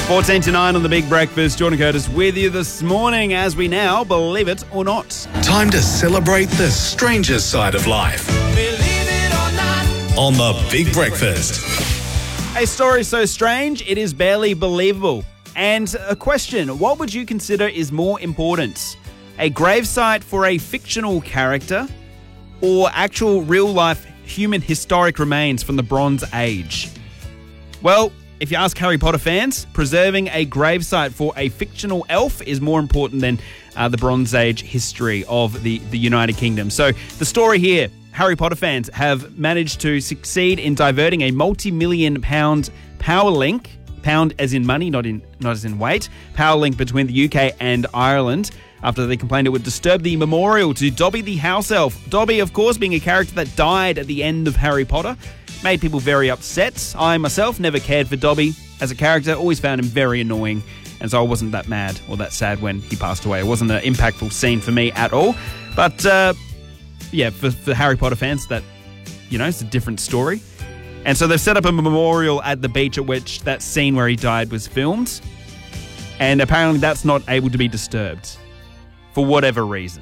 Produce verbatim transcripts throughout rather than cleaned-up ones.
fourteen to nine on The Big Breakfast. Jordan Curtis with you this morning as we now, believe it or not. Time to celebrate the stranger side of life. Believe it or not. On The Big Breakfast. A story so strange, it is barely believable. And a question, what would you consider is more important? A gravesite for a fictional character or actual real-life human historic remains from the Bronze Age? Well, if you ask Harry Potter fans, preserving a gravesite for a fictional elf is more important than uh, the Bronze Age history of the, the United Kingdom. So the story here, Harry Potter fans have managed to succeed in diverting a multi-million pound power link, pound as in money, not in not as in weight, power link between the U K and Ireland after they complained it would disturb the memorial to Dobby the house elf. Dobby, of course, being a character that died at the end of Harry Potter, made people very upset. I myself never cared for Dobby as a character, always found him very annoying, and so I wasn't that mad or that sad when he passed away. It wasn't an impactful scene for me at all. But uh, yeah, for, for Harry Potter fans, that, you know, it's a different story. And so they've set up a memorial at the beach at which that scene where he died was filmed, and apparently that's not able to be disturbed for whatever reason.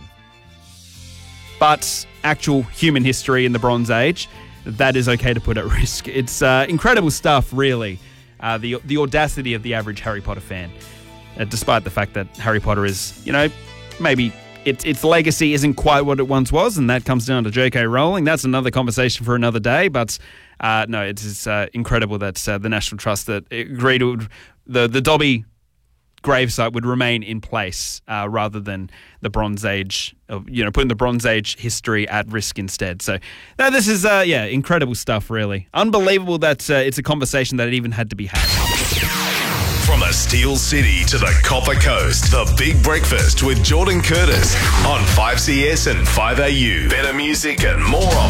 But actual human history in the Bronze Age, that is okay to put at risk. It's uh, incredible stuff, really. Uh, the the audacity of the average Harry Potter fan, uh, despite the fact that Harry Potter is, you know, maybe its its legacy isn't quite what it once was, and that comes down to J K Rowling. That's another conversation for another day. But uh, no, it is uh, incredible that uh, the National Trust that agreed to the the Dobby gravesite would remain in place uh, rather than the Bronze Age, of, you know, putting the Bronze Age history at risk instead. So no, this is, uh, yeah, incredible stuff, really. Unbelievable that uh, it's a conversation that it even had to be had. From a Steel City to the Copper Coast, The Big Breakfast with Jordan Curtis on five C S and five A U. Better music and more